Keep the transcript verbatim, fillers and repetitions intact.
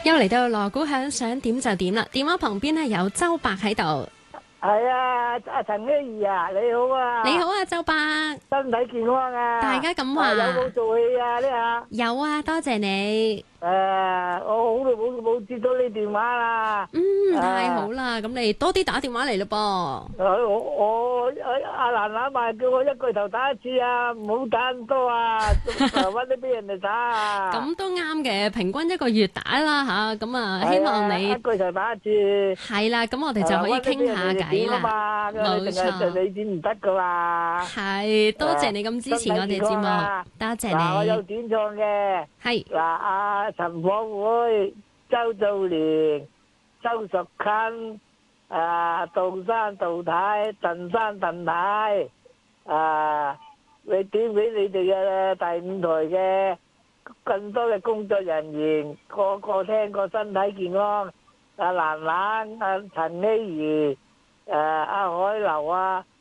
又嚟到鑼鼓響，想點就點啦。電話旁邊咧有周伯喺度。 係啊，阿陳希怡啊，你好啊， 你好啊，周伯， 身體健康啊， 大家咁話。 有冇做戲啊？呢下有啊，多謝你。 誒，我好耐冇冇接到你電話啦。 嗯，太好啦，咁你多啲打電話嚟咯誒，我我阿蘭蘭話叫我一個頭打一次啊，唔好打咁多啊，揾啲俾人哋打啊。 噃。咁都啱嘅，平均一個月打啦吓，咁啊，希望你一個頭打一次。 係啦，咁我哋就可以傾下偈啦。冇錯， 你點唔得噶嘛？ 係，多謝你咁支持我哋節目，多謝嗱，我有你。 短唱嘅。 係嗱，阿陳火會、周造蓮、周淑坤、誒杜生、杜太、鄧生、鄧太，誒你點俾你哋嘅第五台嘅更多嘅工作人員，個個聽個身體健康。阿蘭蘭、阿陳希怡、誒阿海流啊、